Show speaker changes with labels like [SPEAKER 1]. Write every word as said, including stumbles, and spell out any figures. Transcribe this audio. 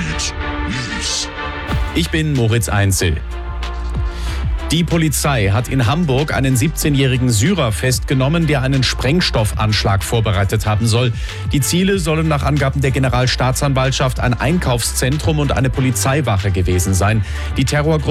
[SPEAKER 1] Newsfeed, News.
[SPEAKER 2] Ich bin Moritz Einzel. Die Polizei hat in Hamburg einen siebzehnjährigen Syrer festgenommen, der einen Sprengstoffanschlag vorbereitet haben soll. Die Ziele sollen nach Angaben der Generalstaatsanwaltschaft ein Einkaufszentrum und eine Polizeiwache gewesen sein. Die Terrorgruppe